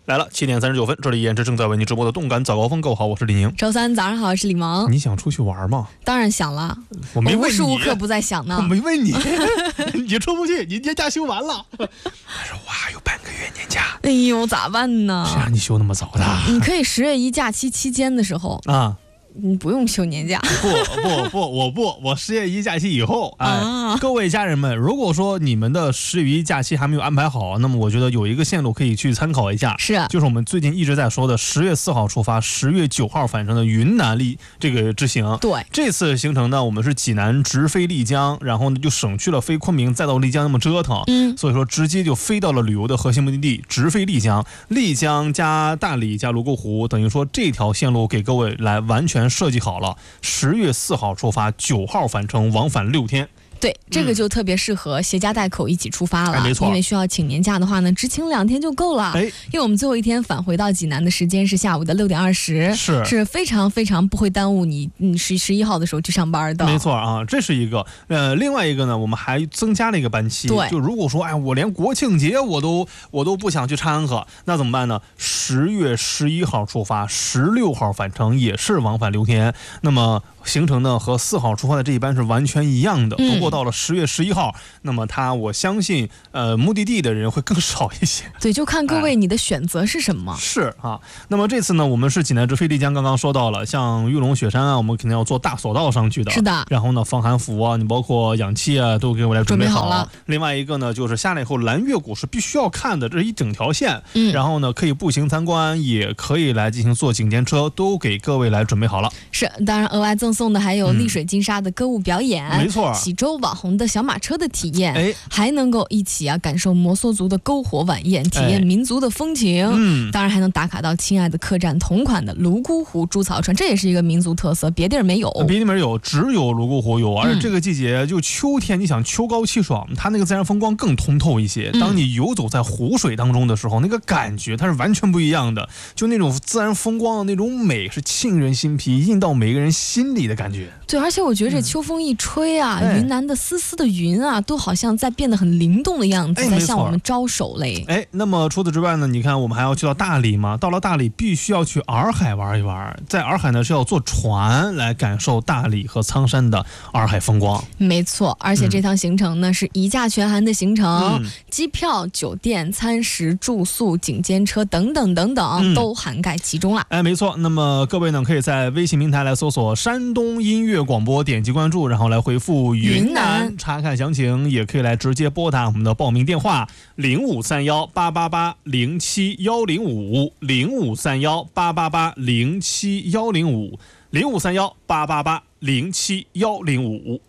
来了7点39分，这里依然是正在为你直播的动感早高峰。各位好，我是李宁。 周三早上好，我是李萌。 你想出去玩吗？ 当然想了， 我没问你， 无时无刻不在想呢。 我没问你，你出不去，你年假休完了。他说哇，有半个月年假。 哎呦，咋办呢？ 谁让你休那么早的？ 你可以10月1假期期间的时候啊。 你不用休年假。 我10月1假期以后，各位家人们，如果说你们的10月1假期还没有安排好，那么我觉得有一个线路可以去参考一下，就是我们最近一直在说的10月4号出发，10月9号返程的云南这个之行。 对，这次行程呢，我们是济南直飞丽江，然后呢就省去了飞昆明再到丽江那么折腾，所以说直接就飞到了旅游的核心目的地，直飞丽江，丽江加大理加泸沽湖，等于说这条线路给各位来完全设计好了，10月4号出发，9号返程，往返6天。 对，这个就特别适合携家带口一起出发了， 没错。 因为需要请年假的话呢，只请2天就够了。因为我们最后一天返回到济南的时间是下午的6点20，是非常非常不会耽误你11号的时候去上班的。 没错啊，这是一个。另外一个呢，我们还增加了一个班期。 对， 就如果说我连国庆节我都不想去掺和，那怎么办呢？10月11号出发，16号返程，也是往返6天。那么行程呢和4号出发的这一班是完全一样的，不过到了10月11号，那么我相信目的地的人会更少一些。 对，就看各位你的选择是什么。 是啊，那么这次呢，我们是济南直飞丽江，刚刚说到了，像玉龙雪山啊，我们肯定要坐大索道上去的。 是的。 然后呢，防寒服啊，你包括氧气啊，都给我来准备好了。 另外一个呢，就是下来以后蓝月谷是必须要看的，这是一整条线。然后呢，可以步行参观，也可以来进行坐景间车，都给各位来准备好了。 是，当然额外赠送的还有丽水金沙的歌舞表演， 没错， 喜洲网红的小马车的体验，还能够一起感受摩梭族的篝火晚宴，体验民族的风情。当然还能打卡到亲爱的客栈同款的泸沽湖猪草船，这也是一个民族特色，别地儿没有。 别地没有，只有泸沽湖有。而且这个季节就秋天，你想秋高气爽，它那个自然风光更通透一些。当你游走在湖水当中的时候，那个感觉它是完全不一样的，就那种自然风光的那种美是沁人心脾，印到每个人心里的感觉。 对，而且我觉得这秋风一吹啊，云南的丝丝的云啊，都好像在变得很灵动的样子，在向我们招手嘞。 那么除此之外呢，你看我们还要去到大理嘛，到了大理必须要去洱海玩一玩，在洱海呢是要坐船来感受大理和苍山的洱海风光。 没错，而且这趟行程呢是一价全含的行程，机票、酒店、餐食、住宿、景间车等等等等，都涵盖其中了。 没错。那么各位呢，可以在微信平台来搜索山东音乐广播，点击关注，然后来回复云南查看详情，也可以来直接拨打我们的报名电话053188071055053188071055053188071055。